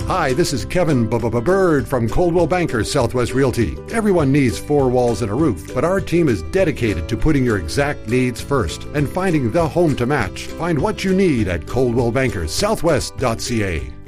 Hi, this is Kevin Bird from Coldwell Banker Southwest Realty. Everyone needs four walls and a roof, but our team is dedicated to putting your exact needs first and finding the home to match. Find what you need at coldwellbankersouthwest.ca.